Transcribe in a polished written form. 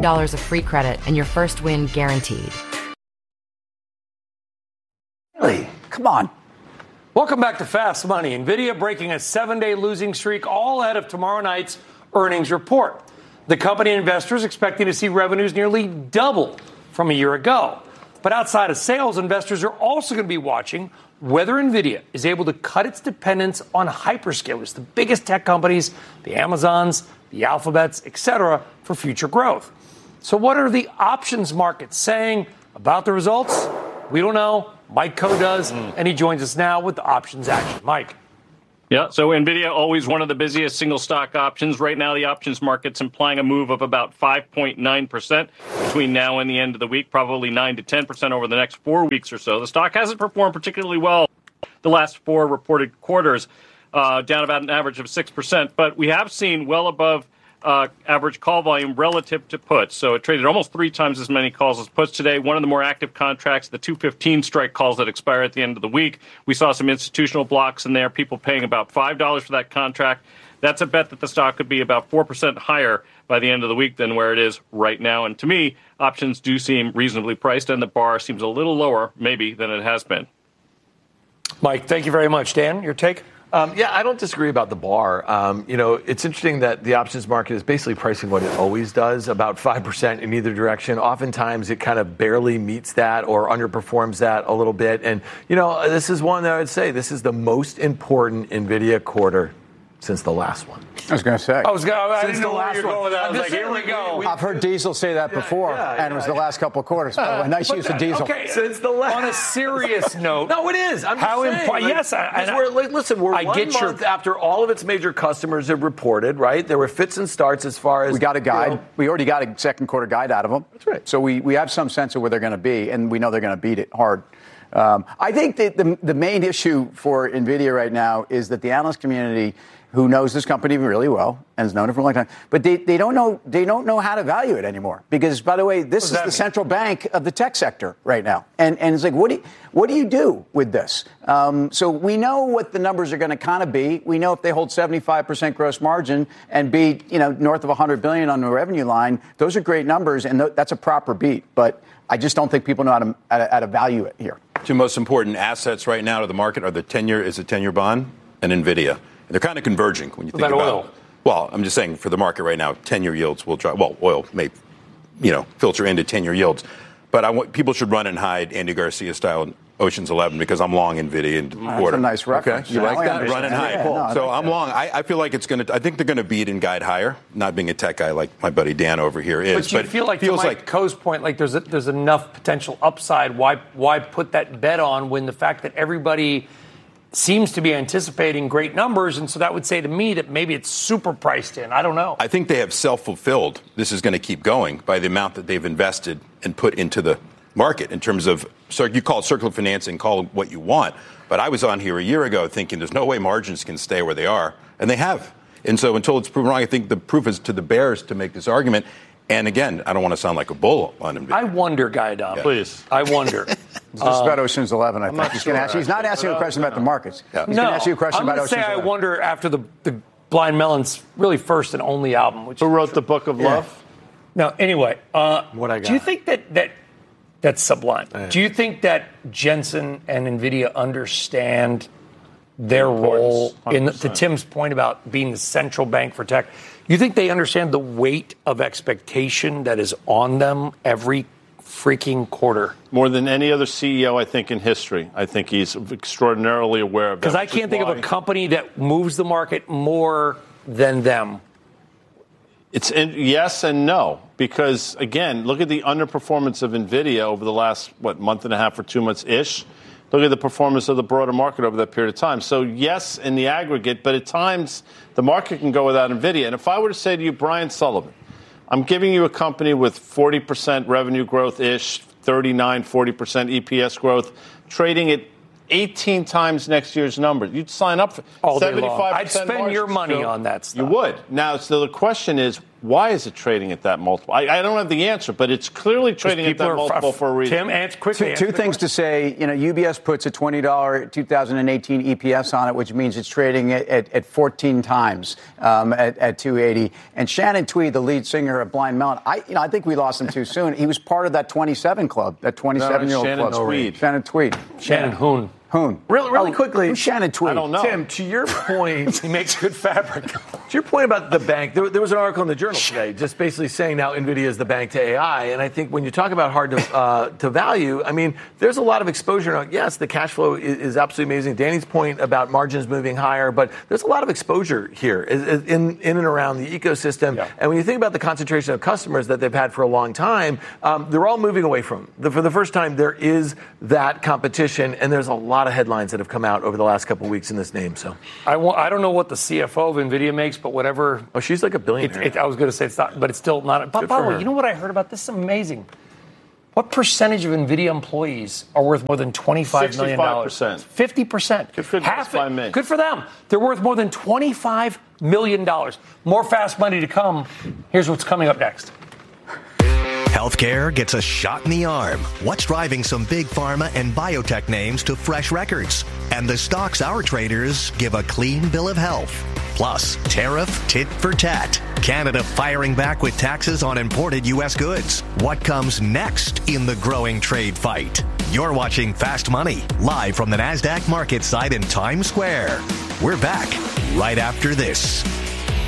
of free credit and your first win guaranteed. Really? Come on. Welcome back to Fast Money. NVIDIA breaking a 7-day losing streak all ahead of tomorrow night's earnings report. The company investors expecting to see revenues nearly double from a year ago. But outside of sales, investors are also going to be watching whether NVIDIA is able to cut its dependence on hyperscalers, the biggest tech companies, the Amazons, the Alphabets, etc., for future growth. So what are the options markets saying about the results? We don't know. Mike Coe does, and he joins us now with the options action. Mike. Yeah, so NVIDIA, always one of the busiest single stock options. Right now, the options market's implying a move of about 5.9% between now and the end of the week, probably 9 to 10% over the next 4 weeks or so. The stock hasn't performed particularly well the last 4 reported quarters, down about an average of 6%. But we have seen well above average call volume relative to puts. So it traded almost 3 times as many calls as puts today. One of the more active contracts, the 215 strike calls that expire at the end of the week. We saw some institutional blocks in there, people paying about $5 for that contract. That's a bet that the stock could be about 4% higher by the end of the week than where it is right now. And to me, options do seem reasonably priced, and the bar seems a little lower, maybe, than it has been. Mike, thank you very much. Dan, your take? Yeah, I don't disagree about the bar. It's interesting that the options market is basically pricing what it always does, about 5% in either direction. Oftentimes, it kind of barely meets that or underperforms that a little bit. And, this is one that I would say this is the most important NVIDIA quarter since the last one. I was going to say. I didn't know where you were going with that. I was like, here we go. I've heard Diesel say that before, and it was the last couple of quarters. Nice use of Diesel. Okay, since the last. On a serious note. No, it is. I'm how just saying. Yes, we're 1 month after all of its major customers have reported, right? There were fits and starts as far as. We got a guide. We already got a second quarter guide out of them. That's right. So we have some sense of where they're going to be, and we know they're going to beat it hard. I think that the main issue for NVIDIA right now is that the analyst community, who knows this company really well and has known it for a long time, but they don't know how to value it anymore. Because, by the way, this is the central bank of the tech sector right now, and it's like, what do you do with this? So we know what the numbers are going to kind of be. We know if they hold 75% gross margin and be north of $100 billion on the revenue line, those are great numbers, and that's a proper beat. But I just don't think people know how to value it here. 2 most important assets right now to the market are the 10-year bond and NVIDIA. They're kind of converging when you think about oil. Well, I'm just saying for the market right now, 10-year yields will drop. Well, oil may, filter into 10-year yields. But people should run and hide Andy Garcia style in Ocean's 11 because I'm long NVIDIA in the quarter. That's a nice reference. Okay. You like that? Run and hide. Yeah, so I'm long. I feel like it's going to. I think they're going to beat and guide higher. Not being a tech guy like my buddy Dan over here is. But you feel like, to Mike Coe's point, like there's enough potential upside. Why put that bet on when the fact that everybody seems to be anticipating great numbers, and so that would say to me that maybe it's super priced in. I don't know. I think they have self-fulfilled. This is going to keep going by the amount that they've invested and put into the market in terms of, so you call it circular financing, call it what you want. But I was on here a year ago thinking there's no way margins can stay where they are, and they have. And so until it's proven wrong, I think the proof is to the bears to make this argument. And again, I don't want to sound like a bull on NVIDIA. I wonder, Guy Dom, please. I wonder. This is about Ocean's 11, I think. He's not asking a question about the markets. Yeah. He's going to ask you a question about Ocean's 11. I wonder after the Blind Melon's really first and only album. Who wrote the Book of Love? No, anyway. What I got. Do you think that's sublime? Do you think that Jensen and NVIDIA understand their role to Tim's point about being the central bank for tech? You think they understand the weight of expectation that is on them every freaking quarter? More than any other CEO, I think, in history. I think he's extraordinarily aware of that. Because I can't think of a company that moves the market more than them. It's yes and no. Because, again, look at the underperformance of NVIDIA over the last, month and a half or 2 months-ish. Look at the performance of the broader market over that period of time. So, yes, in the aggregate, but at times the market can go without NVIDIA. And if I were to say to you, Brian Sullivan, I'm giving you a company with 40% revenue growth-ish, 40% EPS growth, trading at 18 times next year's numbers. You'd sign up for all day long. I'd spend your money on that stuff. You would. Now, so the question is, Why is it trading at that multiple? I don't have the answer, but it's clearly trading at that multiple for a reason. Tim, answer quickly. Two things to say. UBS puts a $20 2018 EPS on it, which means it's trading at 14 times at 280. And Shannon Tweed, the lead singer of Blind Melon, I think we lost him too soon. He was part of that 27 club, that 27-year-old club. Shannon Tweed. Shannon Hoon. Really quickly. Who's Shannon Tweed? I don't know. Tim, to your point. He makes good fabric. To your point about the bank, there was an article in the Journal today just basically saying now NVIDIA is the bank to AI. And I think when you talk about hard to value, I mean, there's a lot of exposure. Now, yes, the cash flow is absolutely amazing. Danny's point about margins moving higher, but there's a lot of exposure here in and around the ecosystem. Yeah. And when you think about the concentration of customers that they've had for a long time, they're all moving away from them. For the first time, there is that competition, and there's a lot of headlines that have come out over the last couple of weeks in this name. So I don't know what the CFO of NVIDIA makes, but whatever. Oh, she's like a billionaire. I was going to say it's not, but it's still not. By the way, you know what I heard about? This is amazing. What percentage of NVIDIA employees are worth more than $25 million? 65%. 50%. Good for them. Good for them. They're worth more than $25 million. More fast money to come. Here's what's coming up next. Healthcare gets a shot in the arm. What's driving some big pharma and biotech names to fresh records? And the stocks our traders give a clean bill of health. Plus, tariff tit for tat. Canada firing back with taxes on imported U.S. goods. What comes next in the growing trade fight? You're watching Fast Money, live from the NASDAQ market site in Times Square. We're back right after this.